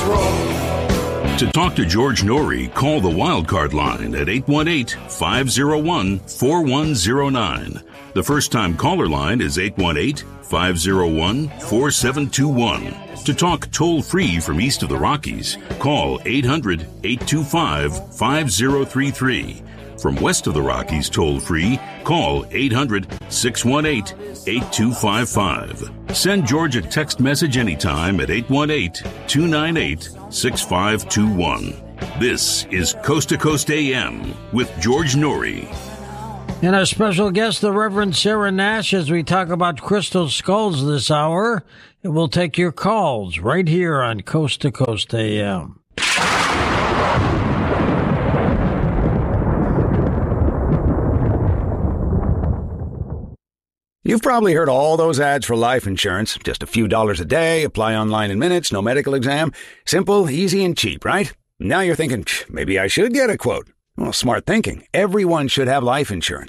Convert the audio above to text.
roll. To talk to George Norrie, call the Wildcard line at 818-501-4109. The first-time caller line is 818-501-4721. To talk toll-free from east of the Rockies, call 800-825-5033. From west of the Rockies toll-free, call 800-618-8255. Send George a text message anytime at 818-298-6521. This is Coast to Coast AM with George Norrie. And our special guest, the Reverend Sarah Nash, as we talk about crystal skulls this hour. And we'll take your calls right here on Coast to Coast AM. You've probably heard all those ads for life insurance. Just a few dollars a day, apply online in minutes, no medical exam. Simple, easy, and cheap, right? Now you're thinking, maybe I should get a quote. Well, smart thinking. Everyone should have life insurance.